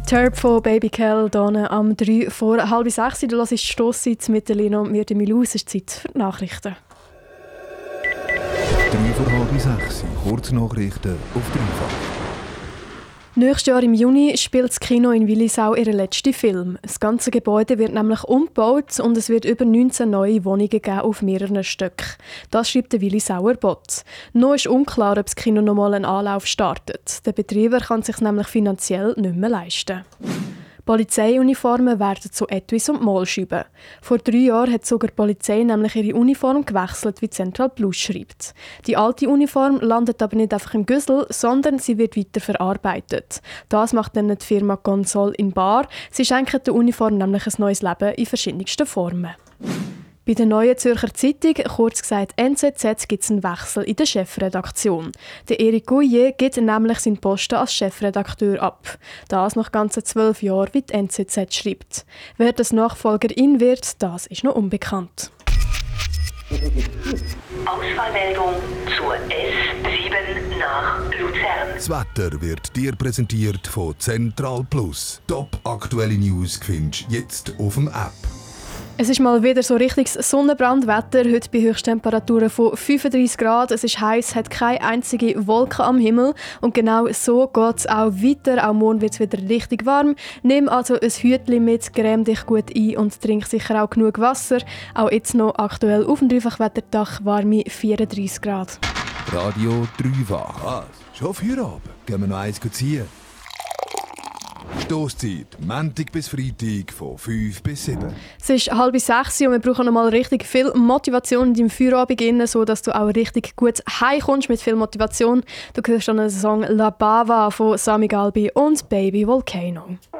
Turb von Baby Kell hier am 3 vor 5:30. Du hörst Stosszeit mit der Lina und mir, der Milou. Es ist Zeit für die Nachrichten. 3 vor 5:30. Kurznachrichten auf dreifach. Nächstes Jahr im Juni spielt das Kino in Willisau ihren letzten Film. Das ganze Gebäude wird nämlich umgebaut und es wird über 19 neue Wohnungen geben auf mehreren Stöcken. Das schreibt der Willisauer Bot. Noch ist unklar, ob das Kino nochmal einen Anlauf startet. Der Betreiber kann sich nämlich finanziell nicht mehr leisten. Polizeiuniformen werden zu Etuis und Maulscheiben. Vor 3 Jahren hat sogar die Polizei nämlich ihre Uniform gewechselt, wie Central Plus schreibt. Die alte Uniform landet aber nicht einfach im Güssel, sondern sie wird weiter verarbeitet. Das macht dann die Firma Consol in Bar. Sie schenken der Uniform nämlich ein neues Leben in verschiedensten Formen. Bei der Neuen Zürcher Zeitung, kurz gesagt NZZ, gibt es einen Wechsel in der Chefredaktion. Der Eric Gouillet gibt nämlich seinen Posten als Chefredakteur ab. Das nach ganzen 12 Jahren, wie die NZZ schreibt. Wer das Nachfolgerin wird, das ist noch unbekannt. Ausfallmeldung zur S7 nach Luzern. Das Wetter wird dir präsentiert von Central Plus. Top aktuelle News findest du jetzt auf dem App. Es ist mal wieder so richtiges Sonnenbrandwetter, heute bei Höchsttemperaturen von 35 Grad. Es ist heiß, hat keine einzige Wolke am Himmel. Und genau so geht es auch weiter. Auch morgen wird es wieder richtig warm. Nimm also ein Hütchen mit, creme dich gut ein und trink sicher auch genug Wasser. Auch jetzt noch aktuell auf dem Dreifachwetterdach warme 34 Grad. Radio Dreifach. Was? Schon Feierabend? Gehen wir noch eins ziehen? Stosszeit, Montag bis Freitag von 5 bis 7. Es ist 5:30 und wir brauchen noch mal richtig viel Motivation in deinem Feierabend, sodass du auch richtig gut heimkommst mit viel Motivation. Du hörst dann den Song «La Bava» von Sami Galbi und «Baby Volcano».